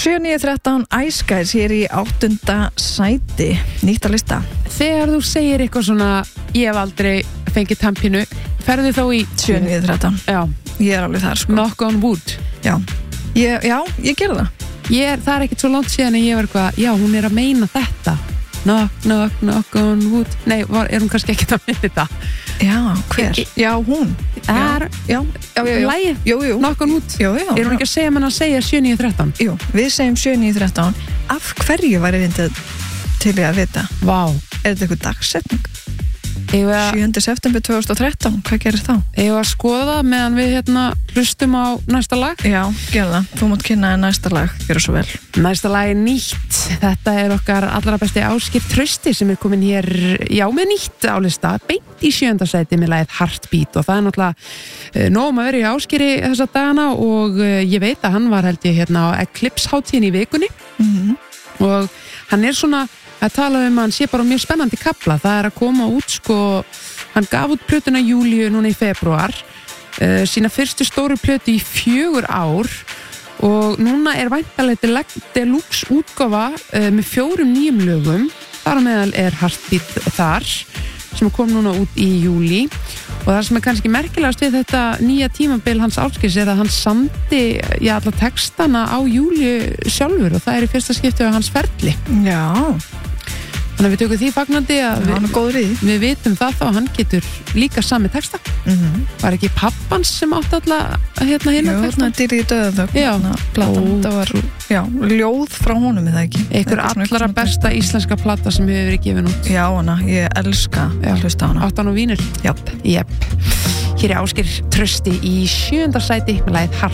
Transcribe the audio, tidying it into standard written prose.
7.9.13 Ice Guys hér í 8. sæti, nýtt að lista. Þegar þú segir eitthvað svona, ég hef aldrei fengið tampinu, ferðu þá í 7.9.13. Já, Ég er alveg þar, sko. knock on wood. Já, ég gerði það. Það er ekkert svo langt síðan að ég var eitthvað, já, hún er að meina þetta. Knock, knock, knock on wood. Nei, er hún kannski ekkert að meina þetta? Já, hver? Já, hún. Já. Lagið, Jú. knock on wood. Já. Er hún ekki að segja menn að segja 7.9.13? Jú, við segjum 7.9.13. Af hverju væri vindið til ég að vita? Vá. Er þetta eitthvað dagsetning? 7. 7. september 2013, hvað gerir þá? Ég var að skoða meðan við hlustum á næsta lag. Já, gerð það. Þú mátt kynna næsta lag, gera svo vel. Næsta lag er nýtt. Þetta er okkar allra besti Ásgeir Trausti sem er komin hér, með nýtt álista, beint í 7. sæti með lagið Heartbeat og það er náttúrulega nóg að vera í Ásgeiri þessa dagana og ég veit að hann var held ég á Eclipse-hátíðin í vikunni og hann er svona að tala að hann sé bara mjög spennandi kafla. Það er að koma út, hann gaf út plötuna Júlíu núna í febrúar, sína fyrstu stóru plötu í 4 ár og núna er væntanlega deluxe útgáfa með 4 nýjum lögum. Þar á meðal er Heartbeat þar sem kom núna út í júlí og það sem er kannski merkilegast við þetta nýja tímabil hans Ásgeirs er að hann samdi alla textana á Júlíu sjálfur og það er í fyrsta skipti á hans ferli. Já. Þannig að við tökum því fagnandi að hann er góður í því. Við vitum það þá að hann getur líka sami texta. Var ekki pappans sem átt alla hérna texta? Já, Dýrið í döðaþögn. Já. Það var, ljóð frá honum er það ekki? Einhver allra besta íslenska plata sem hefur verið gefin út. Já, ég elska að hlusta á hana. Átt hann á vínil? Japp. Hér er Ásgeir Trausti í 7. sæti með lagið Heartbeat.